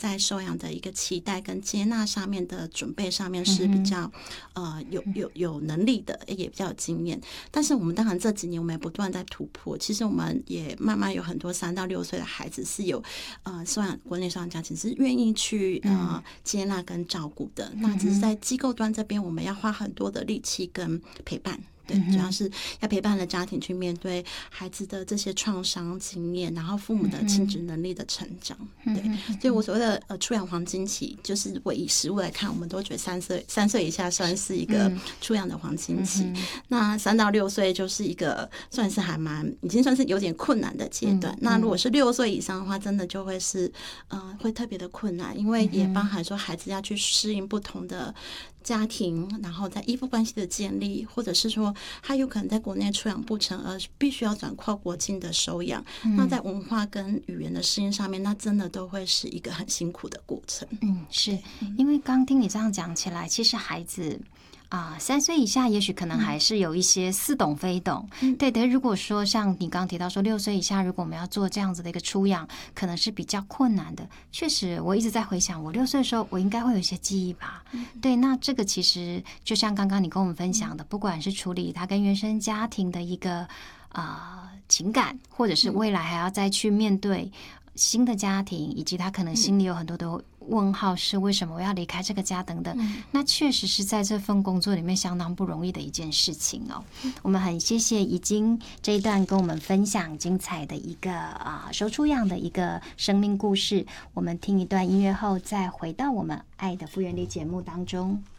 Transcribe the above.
在收养的一个期待跟接纳上面的准备上面是比较有能力的，也比较有经验。但是我们当然这几年我们也不断在突破，其实我们也慢慢有很多3到6岁的孩子是有国内收养家庭是愿意去接纳跟照顾的，那只是在机构端这边我们要花很多的力气跟陪伴。对，主要是要陪伴的家庭去面对孩子的这些创伤经验，然后父母的亲子能力的成长。对，所以我所谓的出养黄金期，就是如果以食物来看，我们都觉得3岁以下算是一个出养的黄金期，那3到6岁就是一个算是已经算是有点困难的阶段。那如果是6岁以上的话，真的就会是会特别的困难，因为也包含说孩子要去适应不同的家庭，然后在依附关系的建立，或者是说他有可能在国内出养不成，而必须要转跨国境的收养，那在文化跟语言的适应上面，那真的都会是一个很辛苦的过程。 是因为刚听你这样讲起来，其实孩子3岁以下也许可能还是有一些似懂非懂，对的。如果说像你刚刚提到说6岁以下，如果我们要做这样子的一个出养，可能是比较困难的。确实，我一直在回想，我6岁的时候，我应该会有一些记忆吧。对，那这个其实就像刚刚你跟我们分享的，不管是处理他跟原生家庭的一个情感，或者是未来还要再去面对新的家庭，以及他可能心里有很多的问号，是为什么我要离开这个家等等，那确实是在这份工作里面相当不容易的一件事情哦。我们很谢谢已经这一段跟我们分享精彩的一个收出养的一个生命故事。我们听一段音乐后，再回到我们爱的复原力节目当中。